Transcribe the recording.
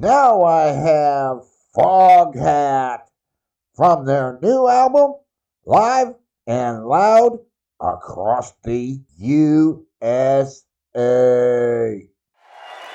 Now I have Foghat from their new album, Live and Loud Across the USA.